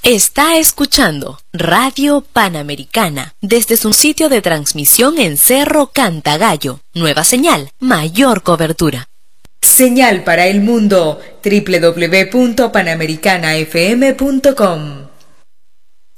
Está escuchando Radio Panamericana desde su sitio de transmisión en Cerro Cantagallo. Nueva señal, mayor cobertura. Señal para el mundo, www.panamericanafm.com.